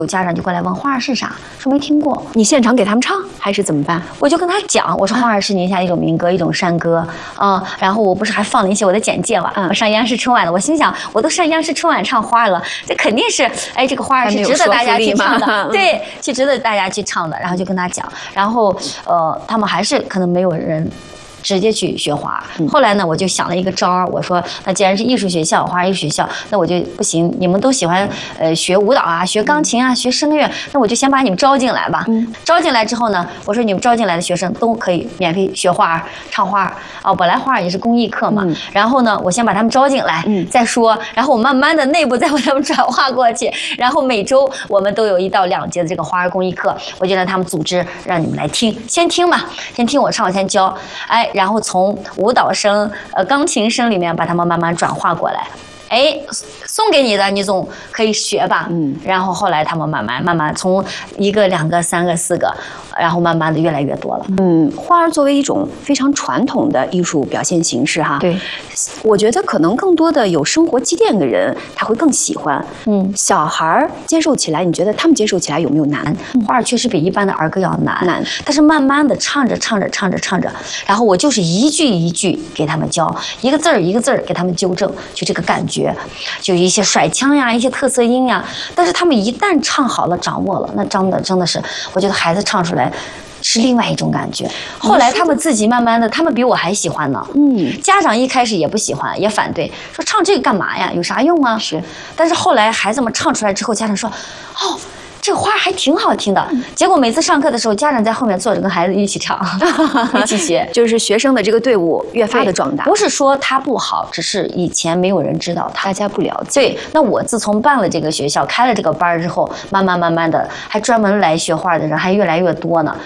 有家长就过来问花儿是啥，说没听过。 你现场给他们唱还是怎么办？ 我就跟他讲，我说花儿是宁夏一种民歌，一种山歌然后我不是还放了一些我的简介嘛，我上央视春晚了，我心想我都上央视春晚唱花儿了，这肯定是这个花儿是值得大家去唱的，对，是值得大家去唱的。然后就跟他讲，然后他们还是可能没有人直接去学花儿。后来呢，我就想了一个招儿，我说那既然是艺术学校，花儿艺术学校，那我就不行，你们都喜欢学舞蹈啊，学钢琴啊，学声乐，那我就先把你们招进来吧。招进来之后呢，我说你们招进来的学生都可以免费学花儿、唱花儿本来花儿也是公益课嘛。然后呢，我先把他们招进来，再说，然后我慢慢的内部再把他们转化过去，然后每周我们都有1到2节的这个花儿公益课，我就让他们组织，让你们来听，先听嘛，先听我唱，我先教，然后从舞蹈生、钢琴生里面把他们慢慢转化过来。送给你的你总可以学吧，然后后来他们慢慢从1个、2个、3个、4个，然后慢慢的越来越多了。 花儿作为一种非常传统的艺术表现形式哈， 对， 我觉得可能更多的有生活积淀的人他会更喜欢。小孩儿接受起来，你觉得他们接受起来有没有难？ 花儿确实比一般的儿歌要难，但是慢慢的唱着，然后我就是一句一句给他们教，一个字儿一个字儿给他们纠正，就这个感觉。就一些甩腔呀，一些特色音呀，但是他们一旦唱好了、掌握了，那真的是，我觉得孩子唱出来是另外一种感觉。后来他们自己慢慢的，他们比我还喜欢呢。家长一开始也不喜欢，也反对，说唱这个干嘛呀？有啥用啊？是。但是后来孩子们唱出来之后，家长说，这个花还挺好听的。结果每次上课的时候，家长在后面坐着跟孩子一起唱，一起学， 就是学生的这个队伍越发的壮大。 不是说他不好，只是以前没有人知道他， 大家不了解。 对，那我自从办了这个学校，开了这个班之后，慢慢的，还专门来学画的人还越来越多呢。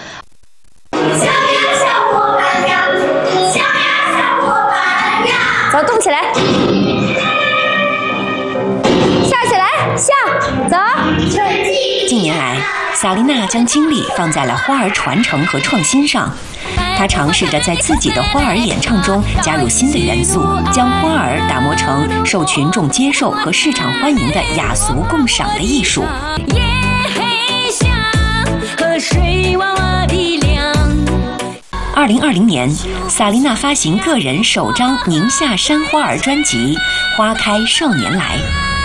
走，动起来，下起来，下，走。 近年来，萨丽娜将精力放在了花儿传承和创新上。她尝试着在自己的花儿演唱中加入新的元素，将花儿打磨成受群众接受和市场欢迎的雅俗共赏的艺术。2020年，萨丽娜发行个人首张宁夏山花儿专辑《花开少年来》。